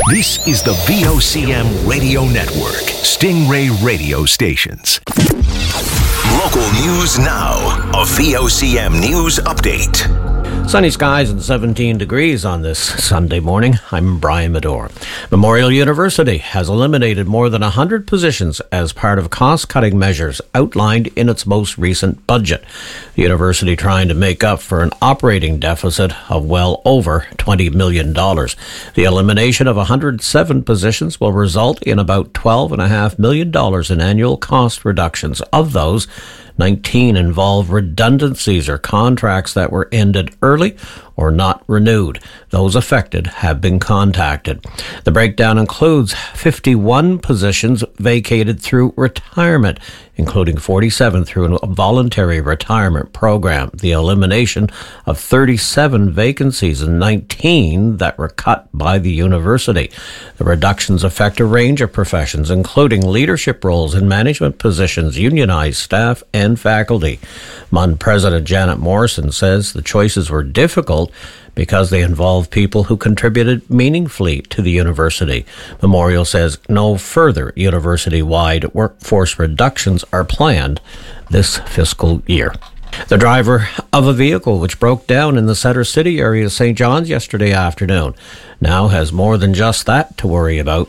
This is the VOCM Radio Network, Stingray radio stations. Local news now. A VOCM news update. Sunny skies and 17 degrees on this Sunday morning. I'm Brian Medore. Memorial University has eliminated more than 100 positions as part of cost-cutting measures outlined in its most recent budget. The university trying to make up for an operating deficit of well over $20 million. The elimination of 107 positions will result in about $12.5 million in annual cost reductions. Of those, 19 involve redundancies or contracts that were ended early or not renewed. Those affected have been contacted. The breakdown includes 51 positions vacated through retirement, including 47 through a voluntary retirement program, the elimination of 37 vacancies and 19 that were cut by the university. The reductions affect a range of professions, including leadership roles in management positions, unionized staff, and faculty. MUN President Janet Morrison says the choices were difficult because they involve people who contributed meaningfully to the university. Memorial says no further university-wide workforce reductions are planned this fiscal year. The driver of a vehicle which broke down in the Center City area of St. John's yesterday afternoon now has more than just that to worry about.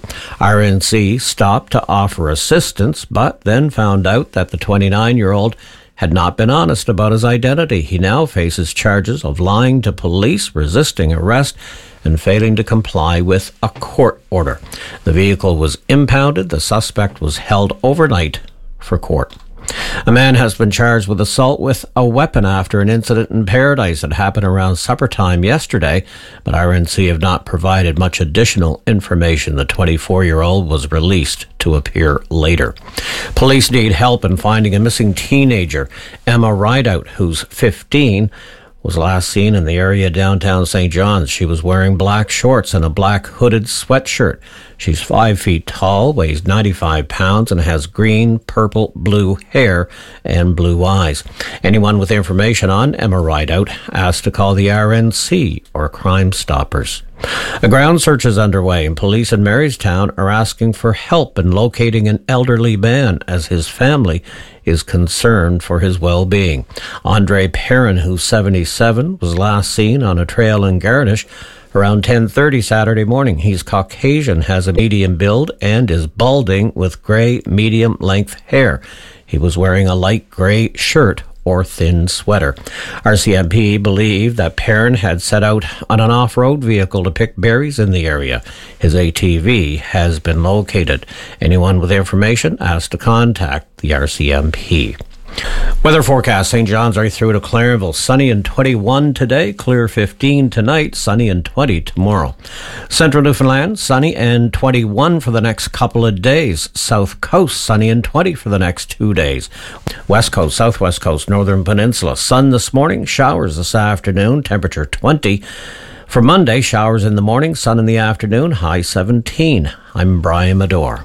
RNC stopped to offer assistance, but then found out that the 29-year-old had not been honest about his identity. He now faces charges of lying to police, resisting arrest, and failing to comply with a court order. The vehicle was impounded. The suspect was held overnight for court. A man has been charged with assault with a weapon after an incident in Paradise that happened around supper time yesterday, but RNC have not provided much additional information. The 24-year-old was released to appear later. Police need help in finding a missing teenager. Emma Rideout, who's 15, was last seen in the area downtown St. John's. She was wearing black shorts and a black hooded sweatshirt. She's 5 feet tall, weighs 95 pounds, and has green, purple, blue hair and blue eyes. Anyone with information on Emma Rideout asked to call the RNC or Crime Stoppers. A ground search is underway, and police in Marystown are asking for help in locating an elderly man as his family is concerned for his well-being. Andre Perrin, who's 77, was last seen on a trail in Garnish around 10:30 Saturday morning. He's Caucasian, has a medium build, and is balding with grey medium-length hair. He was wearing a light grey shirt or thin sweater. RCMP believed that Perrin had set out on an off-road vehicle to pick berries in the area. His ATV has been located. Anyone with information asked to contact the RCMP. Weather forecast: St. John's right through to Clarenville. Sunny and 21 today, clear 15 tonight, sunny and 20 tomorrow. Central Newfoundland, sunny and 21 for the next couple of days. South Coast, sunny and 20 for the next 2 days. West Coast, Southwest Coast, Northern Peninsula, sun this morning, showers this afternoon, temperature 20. For Monday, showers in the morning, sun in the afternoon, high 17. I'm Brian Medore.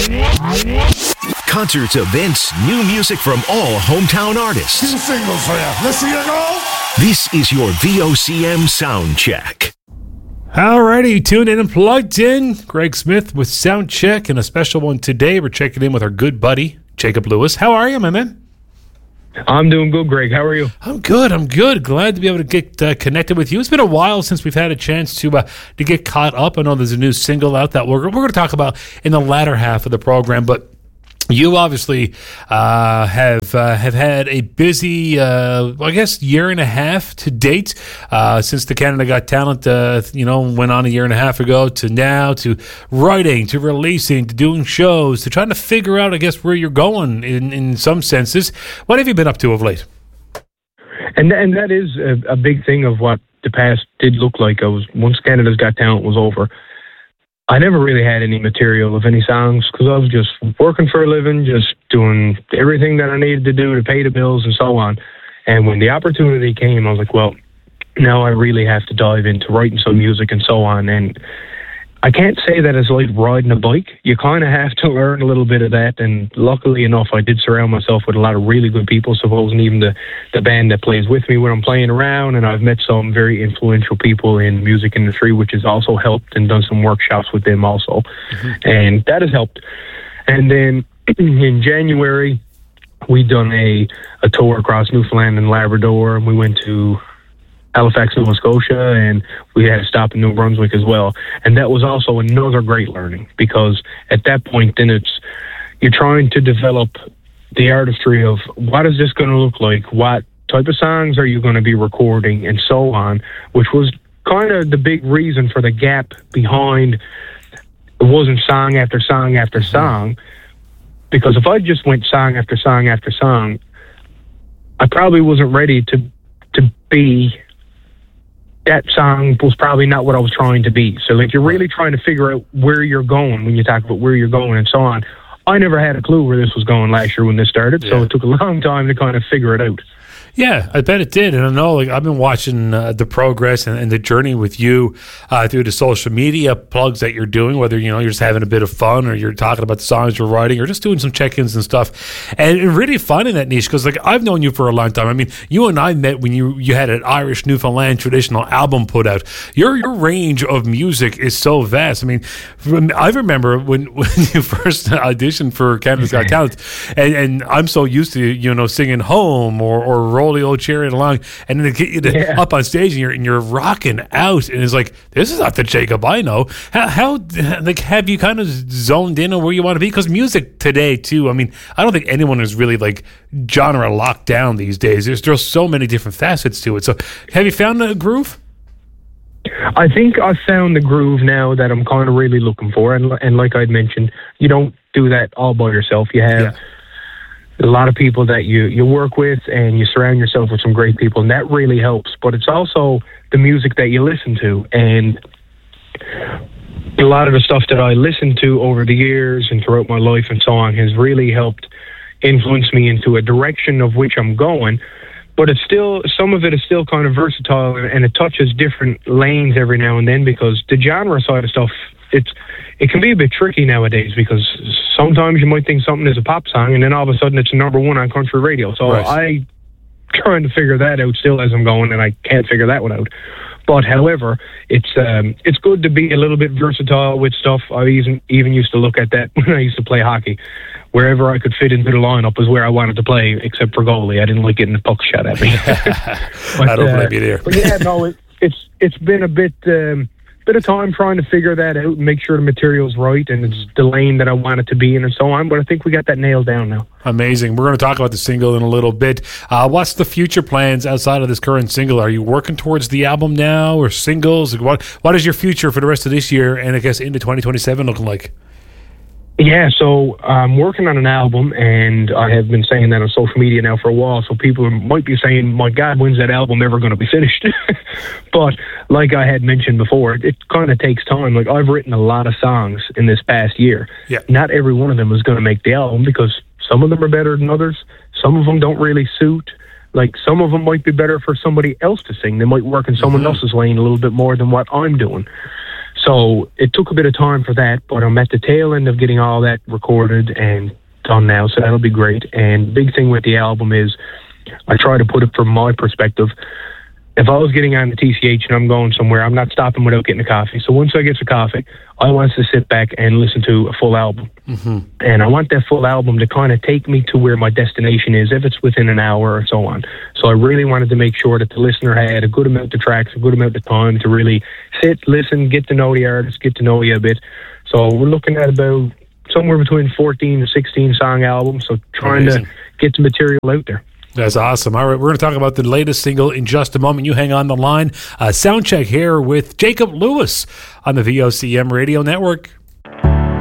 Concerts, events, new music from all hometown artists. 2 singles for you. Let's see you go. This is your VOCM Sound Check. Alrighty, tuned in and plugged in. Greg Smith with Sound Check, and a special one today. We're checking in with our good buddy, Jacob Lewis. How are you, my man? I'm doing good, Greg. How are you? I'm good. Glad to be able to get connected with you. It's been a while since we've had a chance to get caught up. I know there's a new single out that we're going to talk about in the latter half of the program, but you obviously have had a busy, year and a half to date since the Canada Got Talent, went on a year and a half ago to now, to writing, to releasing, to doing shows, to trying to figure out, I guess, where you're going in some senses. What have you been up to of late? And that is a big thing of what the past did look like. Once Canada's Got Talent was over, I never really had any material of any songs because I was just working for a living, just doing everything that I needed to do to pay the bills and so on. And when the opportunity came, I was like, well, now I really have to dive into writing some music and so on. And I can't say that it's like riding a bike. You kind of have to learn a little bit of that. And luckily enough, I did surround myself with a lot of really good people. So it wasn't even the band that plays with me when I'm playing around. And I've met some very influential people in the music industry, which has also helped, and done some workshops with them also. And that has helped. And then in January, we done a tour across Newfoundland and Labrador, and we went to Halifax, Nova Scotia, and we had a stop in New Brunswick as well. And that was also another great learning, because at that point, then you're trying to develop the artistry of what is this going to look like, what type of songs are you going to be recording, and so on, which was kind of the big reason for the gap behind. It wasn't song after song after song, because if I just went song after song after song, I probably wasn't ready to be. That song was probably not what I was trying to be. So, like, you're really trying to figure out where you're going when you talk about where you're going and so on. I never had a clue where this was going last year when this started, so it took a long time to kind of figure it out. Yeah, I bet it did. And I know, like, I've been watching the progress and the journey with you through the social media plugs that you're doing, whether, you're just having a bit of fun, or you're talking about the songs you're writing, or just doing some check-ins and stuff. And really finding that niche, because, like, I've known you for a long time. I mean, you and I met when you had an Irish Newfoundland traditional album put out. Your range of music is so vast. I mean, I remember when you first auditioned for Canada's Got Talent, and I'm so used to, singing Home or Roll the Old Chariot Along, and then they get you up on stage and you're rocking out, and it's like, this is not the Jacob I know. How like, have you kind of zoned in on where you want to be? Because music today too, I mean, I don't think anyone is really like genre locked down these days. There's just so many different facets to it. So have you found a groove? I think I've found the groove now that I'm kind of really looking for, and like I'd mentioned, you don't do that all by yourself. You have a lot of people that you work with, and you surround yourself with some great people, and that really helps. But it's also the music that you listen to, and a lot of the stuff that I listened to over the years and throughout my life and so on has really helped influence me into a direction of which I'm going. But it's still, some of it is still kind of versatile, and it touches different lanes every now and then, because the genre side of stuff, it can be a bit tricky nowadays, because sometimes you might think something is a pop song, and then all of a sudden it's number one on country radio. So I'm trying to figure that out still as I'm going, and I can't figure that one out. But however, it's good to be a little bit versatile with stuff. I even used to look at that when I used to play hockey. Wherever I could fit into the lineup was where I wanted to play, except for goalie. I didn't like getting the puck shot at me. But, I don't blame you there. But yeah, no, it's been a bit of time trying to figure that out and make sure the material's right, and it's the lane that I want it to be in and so on. But I think we got that nailed down now. Amazing. We're going to talk about the single in a little bit. What's the future plans outside of this current single? Are you working towards the album now, or singles? What is your future for the rest of this year and I guess into 2027 looking like? Yeah, so I'm working on an album, and I have been saying that on social media now for a while, so people might be saying, my God, when's that album ever going to be finished? But like I had mentioned before, it kind of takes time. Like, I've written a lot of songs in this past year. Yeah. Not every one of them is going to make the album, because some of them are better than others. Some of them don't really suit. Like, some of them might be better for somebody else to sing. They might work in someone else's lane a little bit more than what I'm doing. So it took a bit of time for that, but I'm at the tail end of getting all that recorded and done now, so that'll be great. And big thing with the album is I try to put it from my perspective. If I was getting on the TCH and I'm going somewhere, I'm not stopping without getting a coffee. So once I get the coffee, I want to sit back and listen to a full album. And I want that full album to kind of take me to where my destination is, if it's within an hour or so on. So I really wanted to make sure that the listener had a good amount of tracks, a good amount of time to really sit, listen, get to know the artist, get to know you a bit. So we're looking at about somewhere between 14 to 16 song albums. So trying to get the material out there. That's awesome. All right, we're going to talk about the latest single in just a moment. You hang on the line. Soundcheck here with Jacob Lewis on the VOCM Radio Network.